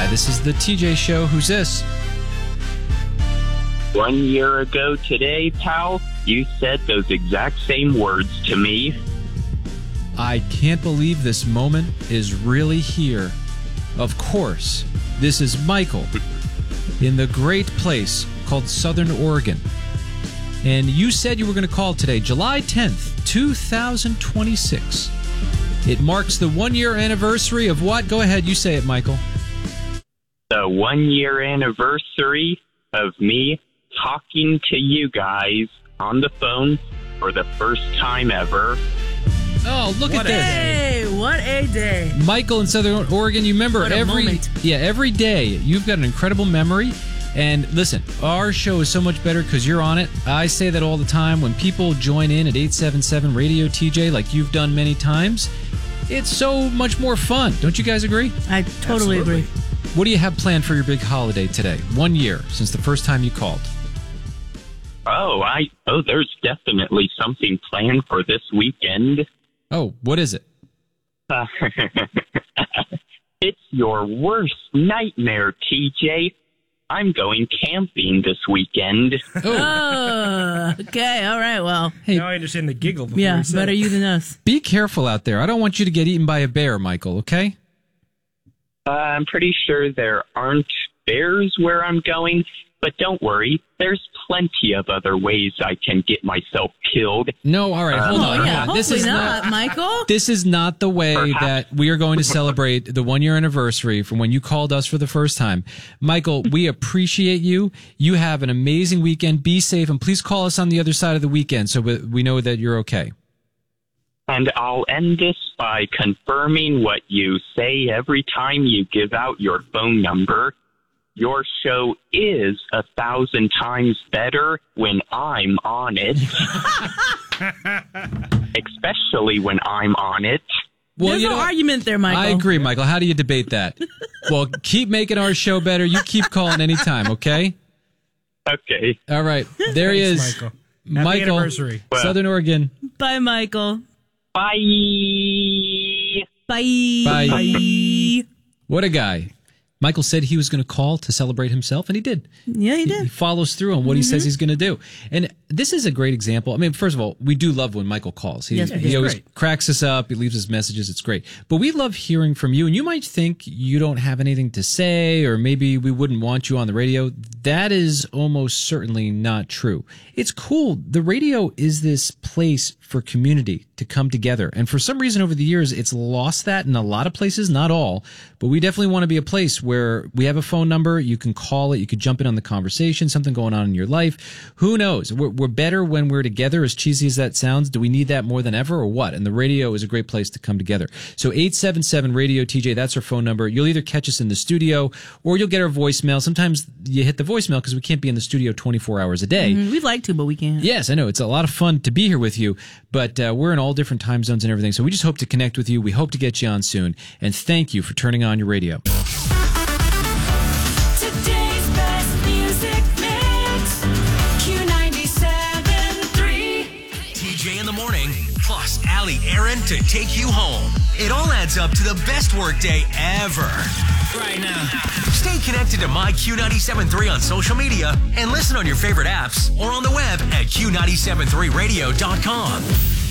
Hi, this is the TJ Show. Who's this? 1 year ago today, pal, you said those exact same words to me. I can't believe this moment is really here. Of course, this is Michael in the great place called Southern Oregon. And you said you were going to call today, July 10th, 2026. It marks the 1 year anniversary of what? Go ahead, you say it, Michael. The 1 year anniversary of me talking to you guys on the phone for the first time ever. Oh, look at this. Hey, what a day. Michael in Southern Oregon, you remember every day. You've got an incredible memory. And listen, our show is so much better because you're on it. I say that all the time. When people join in at 877 Radio TJ, like you've done many times, it's so much more fun. Don't you guys agree? I totally agree. What do you have planned for your big holiday today? 1 year since the first time you called. There's definitely something planned for this weekend. Oh, what is it? It's your worst nightmare, TJ. I'm going camping this weekend. Oh, okay. All right. Well, hey, now I understand the giggle. Yeah, better you than us. Be careful out there. I don't want you to get eaten by a bear, Michael, okay? I'm pretty sure there aren't bears where I'm going, but don't worry. There's plenty of other ways I can get myself killed. No, all right, hold on. Yeah, This is not, Michael. This is not the way that we are going to celebrate the 1 year anniversary from when you called us for the first time. Michael, we appreciate you. You have an amazing weekend. Be safe, and please call us on the other side of the weekend so we know that you're okay. And I'll end this by confirming what you say every time you give out your phone number. Your show is 1,000 times better when I'm on it. Especially when I'm on it. Well, There's no argument there, Michael. I agree, Michael. How do you debate that? Well, keep making our show better. You keep calling anytime, okay? Okay. All right. There he is. Michael. Happy anniversary. Southern Oregon. Bye, Michael. Bye. Bye. Bye. Bye. What a guy. Michael said he was going to call to celebrate himself, and he did. Yeah, he did. He follows through on what he says he's going to do. And this is a great example. I mean, first of all, we do love when Michael calls. He always cracks us up. He leaves us messages. It's great. But we love hearing from you. And you might think you don't have anything to say, or maybe we wouldn't want you on the radio. That is almost certainly not true. It's cool. The radio is this place for community to come together. And for some reason over the years, it's lost that in a lot of places, not all. But we definitely want to be a place where we have a phone number. You can call it. You can jump in on the conversation, something going on in your life. Who knows? We're better when we're together, as cheesy as that sounds. Do we need that more than ever or what? And the radio is a great place to come together. So 877 Radio TJ, that's our phone number. You'll either catch us in the studio or you'll get our voicemail. Sometimes you hit the voicemail because we can't be in the studio 24 hours a day. We'd like to, but we can't. Yes, I know. It's a lot of fun to be here with you, but we're in all different time zones and everything. So we just hope to connect with you. We hope to get you on soon. And thank you for turning on your radio. Today's best music mix. Q97.3. TJ in the morning, plus Allie Aaron to take you home. It all adds up to the best workday ever. Right now. Stay connected to My Q97.3 on social media and listen on your favorite apps or on the web at Q973radio.com.